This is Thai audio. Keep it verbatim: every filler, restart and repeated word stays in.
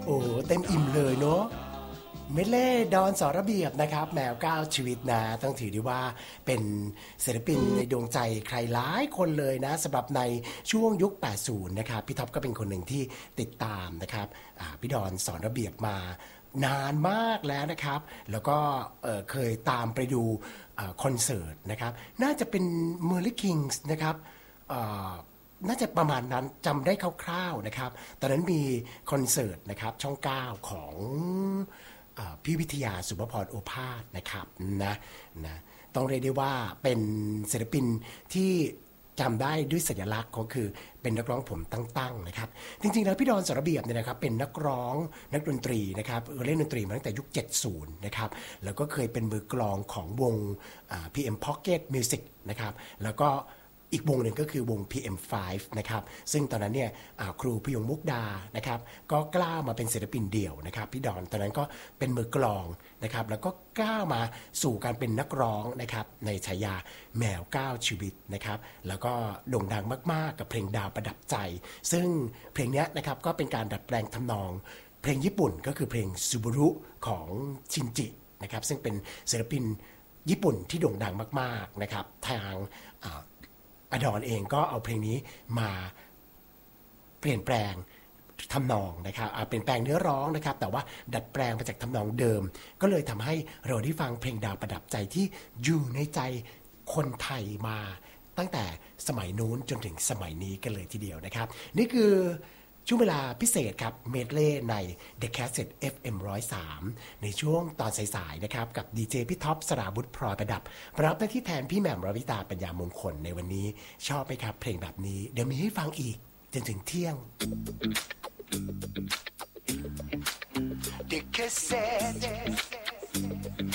โอ้เต็มอิ่มเลยเนาะเมดเล่ดอนสอระเบียบนะครับแมวก้าวชีวิตนะต้องถือได้ว่าเป็นศิลปินในดวงใจใครหลายคนเลยนะสำหรับในช่วงยุคแปดสิบนะครับพี่ท็อปก็เป็นคนหนึ่งที่ติดตามนะครับพี่ดอนสอนระเบียบมานานมากแล้วนะครับแล้วก็เเคยตามไปดูคอนเสิร์ตนะครับน่าจะเป็นเมอร์ลี่คิงส์นะครับน่าจะประมาณนั้นจำได้คร่าวๆนะครับตอนนั้นมีคอนเสิร์ตนะครับช่องเก้าของพี่วิทยาสุภพรโอภาสนะครับนะนะต้องเรียกได้ว่าเป็นศิลปินที่จำได้ด้วยสัญลักษณ์ก็คือเป็นนักร้องผมตั้งๆนะครับจริงๆแล้วพี่ดอนสระเบียบเนี่ยนะครับเป็นนักร้องนักดนตรีนะครับเล่นดนตรีมาตั้งแต่ยุคเจ็ดสิบนะครับแล้วก็เคยเป็นมือกลองของวง พี เอ็ม Pocket Music นะครับแล้วก็อีกวงหนึ่งก็คือวง พี เอ็ม ไฟว์ นะครับซึ่งตอนนั้นเนี่ยครูพยงมุกดานะครับก็กล้ามาเป็นศิลปินเดี่ยวนะครับพี่ดอนตอนนั้นก็เป็นมือกลองนะครับแล้วก็กล้ามาสู่การเป็นนักร้องนะครับในฉายาแมวก้าวชีวิตนะครับแล้วก็โด่งดังมากๆกับเพลงดาวประดับใจซึ่งเพลงนี้นะครับก็เป็นการดัดแปลงทำนองเพลงญี่ปุ่นก็คือเพลงซูบุรุของชินจินะครับซึ่งเป็นศิลปินญี่ปุ่นที่โด่งดังมากๆนะครับทางอดอนเองก็เอาเพลงนี้มาเปลี่ยนแปลงทำนองนะครับเปลี่ยนแปลงเนื้อร้องนะครับแต่ว่าดัดแปลงมาจากทำนองเดิมก็เลยทำให้เราได้ฟังเพลงดาวประดับใจที่อยู่ในใจคนไทยมาตั้งแต่สมัยนู้นจนถึงสมัยนี้กันเลยทีเดียวนะครับนี่คือช่วงเวลาพิเศษครับเมดเล่ใน The Cassette เอฟ เอ็ม หนึ่งศูนย์สาม ในช่วงตอนสายๆนะครับกับดีเจพี่ท็อปสราวุธพลอยประดับรับหน้าที่แทนพี่แหม่มรวิตาปัญญามงคลในวันนี้ชอบไหมครับเพลงแบบนี้เดี๋ยวมีให้ฟังอีกจนถึงเที่ยง The Cassette